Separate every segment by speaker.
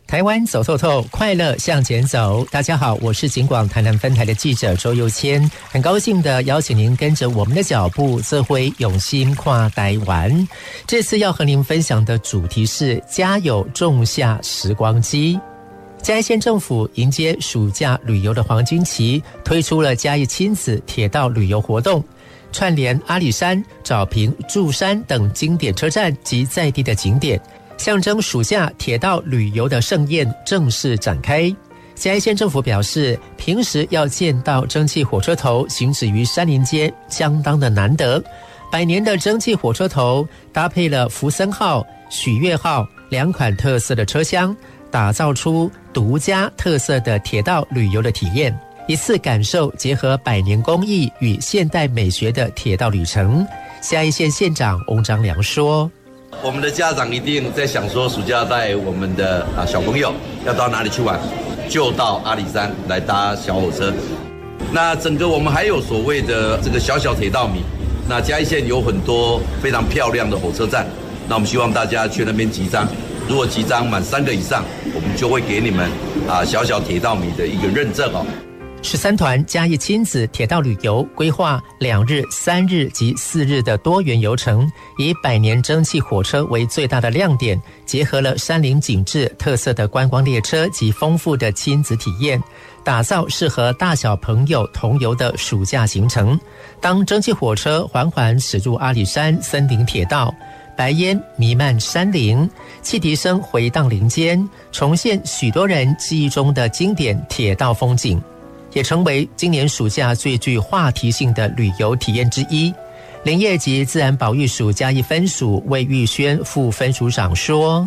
Speaker 1: 台湾走透透，快乐向前走。大家好，我是警广台南分台的记者周佑谦，很高兴的邀请您跟着我们的脚步，这回用心跨台湾。这次要和您分享的主题是家有仲夏时光机。嘉义县政府迎接暑假旅游的黄金期，推出了嘉义亲子铁道旅游活动，串联阿里山、沼平、祝山等经典车站及在地的景点，象征暑假铁道旅游的盛宴正式展开。嘉义县政府表示，平时要见到蒸汽火车头行驶于山林间相当的难得，100年的蒸汽火车头搭配了福森号、许悦号2款特色的车厢，打造出独家特色的铁道旅游的体验，一次感受结合100年工艺与现代美学的铁道旅程。嘉义县县长翁章良说，
Speaker 2: 我们的家长一定在想说，暑假带我们的小朋友要到哪里去玩，就到阿里山来搭小火车。那整个我们还有所谓的这个小小铁道迷，那嘉义县有很多非常漂亮的火车站，那我们希望大家去那边集章，如果集章满3个以上，我们就会给你们小小铁道迷的一个认证哦。
Speaker 1: 13团嘉义亲子铁道旅游规划2日、3日及4日的多元游程，以100年蒸汽火车为最大的亮点，结合了山林景致、特色的观光列车及丰富的亲子体验，打造适合大小朋友同游的暑假行程。当蒸汽火车缓缓驶入阿里山森林铁道，白烟弥漫山林，汽笛声回荡林间，重现许多人记忆中的经典铁道风景，也成为今年暑假最具话题性的旅游体验之一。林业及自然保育署嘉义分署魏玉轩副分署长说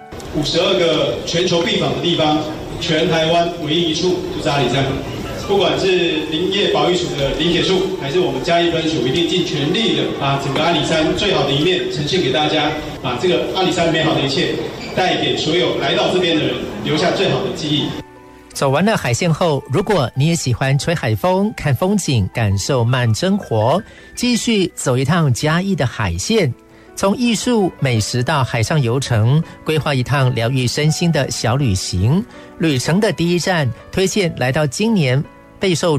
Speaker 3: ，52个全球必访的地方，全台湾唯一一处就是阿里山。不管是林业保育署的林铁树，还是我们嘉义分署，一定尽全力的把整个阿里山最好的一面呈现给大家，把这个阿里山美好的一切带给所有来到这边的人，留下最好的记忆。
Speaker 1: 走完了海线后，如果你也喜欢吹海风、看风景、感受慢生活，继续走一趟嘉义的海线，从艺术、美食到海上游程，规划一趟疗愈身心的小旅行。旅程的第一站，推荐来到今年备受